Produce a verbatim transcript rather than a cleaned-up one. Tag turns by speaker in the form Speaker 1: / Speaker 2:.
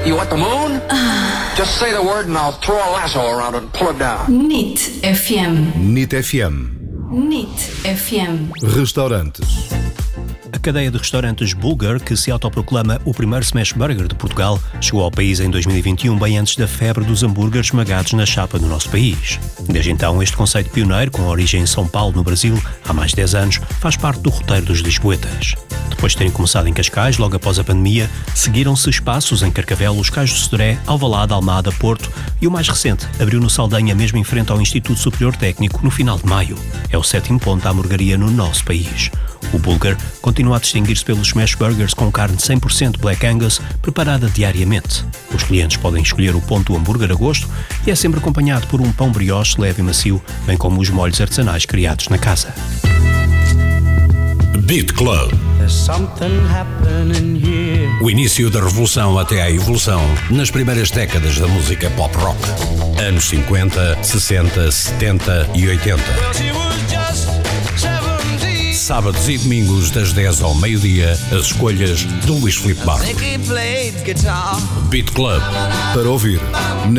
Speaker 1: You want the moon? Just say the word and I'll throw a lasso around it and pull it down.
Speaker 2: N I T F M.
Speaker 3: N I T F M.
Speaker 2: N I T F M.
Speaker 3: Restaurantes.
Speaker 4: A cadeia de restaurantes Bulgar, que se autoproclama o primeiro smash burger de Portugal, chegou ao país em dois mil e vinte e um, bem antes da febre dos hambúrgueres esmagados na chapa do nosso país. Desde então, este conceito pioneiro, com origem em São Paulo, no Brasil, há mais de dez anos, faz parte do roteiro dos lisboetas. Depois de terem começado em Cascais, logo após a pandemia, seguiram-se espaços em Carcavelos, Cais do Sodré, Alvalade, Almada, Porto e o mais recente abriu no Saldanha, mesmo em frente ao Instituto Superior Técnico, no final de maio. É o sétimo ponto à hamburgueria no nosso país. O Bulgar continua a distinguir-se pelos smash burgers com carne cem por cento Black Angus, preparada diariamente. Os clientes podem escolher o ponto do hambúrguer a gosto e é sempre acompanhado por um pão brioche leve e macio, bem como os molhos artesanais criados na casa.
Speaker 5: Beat Club. O início da revolução até à evolução nas primeiras décadas da música pop rock. Anos cinquenta, sessenta, setenta e oitenta. Sábados e domingos das dez ao meio-dia, as escolhas de Luís Filipe Barros. Beat Club.
Speaker 3: Para ouvir